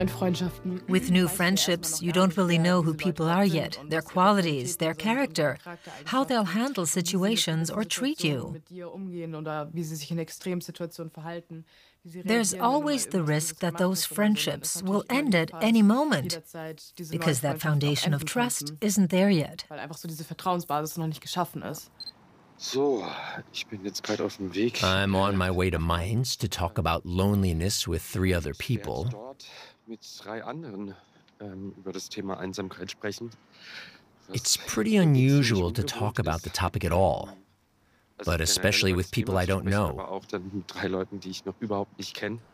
With new friendships, you don't really know who people are yet, their qualities, their character, how they'll handle situations or treat you. There's always the risk that those friendships will end at any moment because that foundation of trust isn't there yet. So, ich bin jetzt gerade auf dem Weg I'm on my way to Mainz to talk about loneliness with 3 other und werde people. dort mit 3 anderen, über das Thema Einsamkeit sprechen. It's Was pretty für mich ziemlich unusual to ungewohnt talk about the ist. topic at all, Also but generell especially über with das people Thema I zu don't sprechen, know. aber auch dann mit 3 Leuten, die ich noch überhaupt nicht kenne.